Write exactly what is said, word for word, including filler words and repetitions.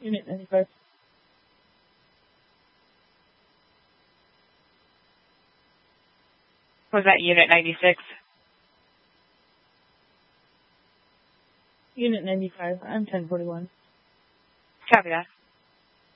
Unit ninety-five. Was that Unit ninety-six? Unit ninety-five. I'm ten forty-one. Copy that.